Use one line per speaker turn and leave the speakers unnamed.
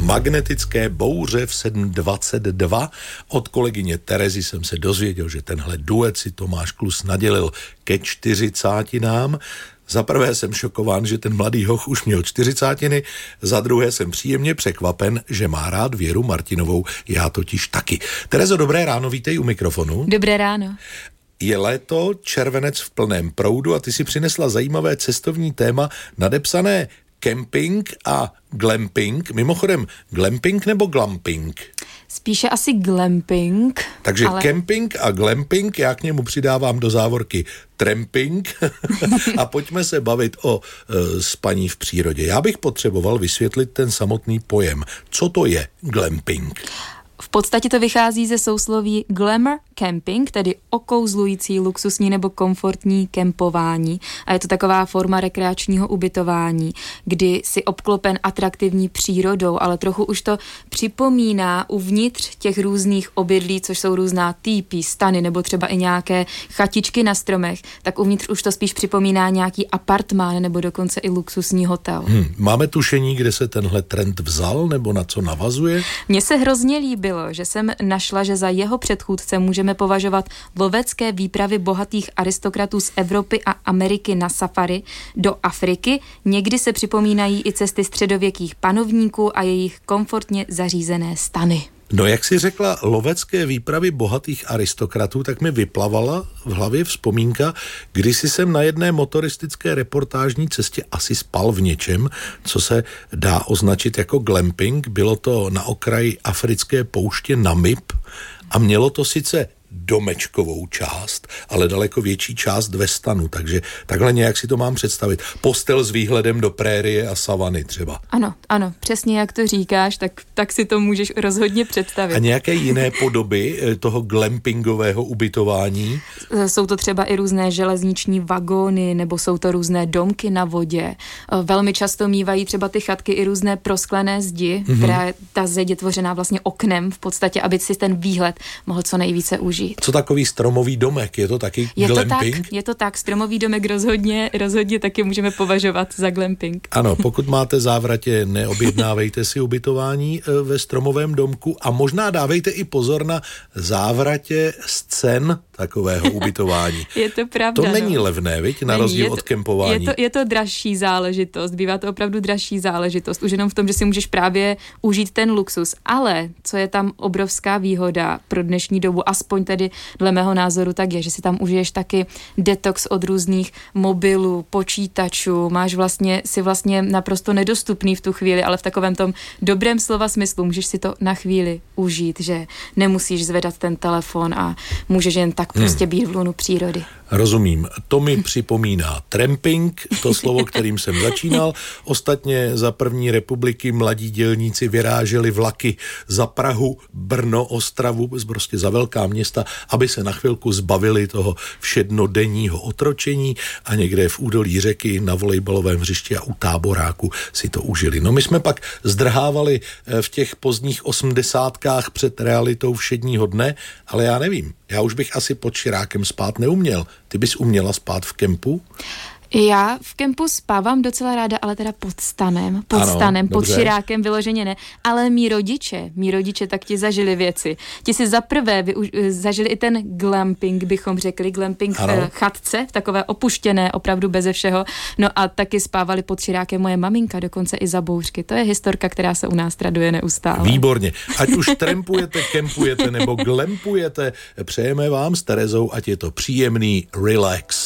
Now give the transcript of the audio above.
Magnetické bouře v 7:22. Od kolegyně Terezy jsem se dozvěděl, že tenhle duet si Tomáš Klus nadělil ke 40. Za prvé jsem šokován, že ten mladý hoch už měl 40, za druhé jsem příjemně překvapen, že má rád Věru Martinovou, já totiž taky. Terezo, dobré ráno, vítej u mikrofonu.
Dobré ráno.
Je léto, červenec v plném proudu a ty si přinesla zajímavé cestovní téma nadepsané camping a glamping. Mimochodem, glamping nebo glamping?
Spíše asi glamping.
Takže camping a glamping, já k němu přidávám do závorky tramping a pojďme se bavit o spaní v přírodě. Já bych potřeboval vysvětlit ten samotný pojem. Co to je glamping?
V podstatě to vychází ze sousloví glamour camping, tedy okouzlující, luxusní nebo komfortní kempování. A je to taková forma rekreačního ubytování, kdy si obklopen atraktivní přírodou, ale trochu už to připomíná uvnitř těch různých obydlí, což jsou různá týpí, stany nebo třeba i nějaké chatičky na stromech, tak uvnitř už to spíš připomíná nějaký apartmán nebo dokonce i luxusní hotel.
Máme tušení, kde se tenhle trend vzal nebo na co navazuje?
Mně se hrozně líbilo, že jsem našla, že za jeho předchůdce můžeme považovat lovecké výpravy bohatých aristokratů z Evropy a Ameriky na safari do Afriky. Někdy se připomínají i cesty středověkých panovníků a jejich komfortně zařízené stany.
No, jak jsi řekla, lovecké výpravy bohatých aristokratů, tak mi vyplavala v hlavě vzpomínka, když jsem na jedné motoristické reportážní cestě asi spal v něčem, co se dá označit jako glamping. Bylo to na okraji africké pouště Namib a mělo to sice domečkovou část, ale daleko větší část ve stanu, takže takhle nějak si to mám představit. Postel s výhledem do prérie a savany třeba.
Ano, přesně jak to říkáš, tak si to můžeš rozhodně představit.
A nějaké jiné podoby toho glampingového ubytování?
Jsou to třeba i různé železniční vagóny, nebo jsou to různé domky na vodě. Velmi často mívají třeba ty chatky i různé prosklené zdi, která ta zeď je tvořená vlastně oknem v podstatě, aby si ten výhled mohl co nejvíce užít.
Co takový stromový domek? Je to taky glamping?
Je to tak, stromový domek rozhodně taky můžeme považovat za glamping.
Ano, pokud máte závratě, neobjednávejte si ubytování ve stromovém domku a možná dávejte i pozor na závratě scén takového ubytování.
Je to pravda.
To není levné, viď? Na rozdíl od kempování.
Je to dražší záležitost, bývá to opravdu dražší záležitost, už jenom v tom, že si můžeš právě užít ten luxus. Ale co je tam obrovská výhoda pro dnešní dobu, aspoň tedy dle mého názoru, tak je, že si tam užiješ taky detox od různých mobilů, počítačů, si vlastně naprosto nedostupný v tu chvíli, ale v takovém tom dobrém slova smyslu můžeš si to na chvíli užít, že nemusíš zvedat ten telefon a můžeš jen tak prostě být v lunu přírody.
Rozumím. To mi připomíná tramping, to slovo, kterým jsem začínal. Ostatně za první republiky mladí dělníci vyráželi vlaky za Prahu, Brno, Ostravu, prostě za velká města, aby se na chvilku zbavili toho všednodenního otročení a někde v údolí řeky na volejbalovém hřišti a u táboráku si to užili. No, my jsme pak zdrhávali v těch pozdních 80kách před realitou všedního dne, ale já nevím. Já už bych asi pod širákem spát neuměl. Ty bys uměla spát v kempu?
Já v kempu spávám docela ráda, ale teda pod stanem, pod širákem vyloženě ne, ale mí rodiče tak ti zažili věci. Ti si zaprvé zažili i ten glamping, bychom řekli, glamping v chatce, v takové opuštěné, opravdu beze všeho, no a taky spávali pod širákem moje maminka, dokonce i za bouřky. To je historka, která se u nás traduje neustále.
Výborně. Ať už trampujete, kempujete nebo glampujete, přejeme vám s Terezou, ať je to příjemný relax.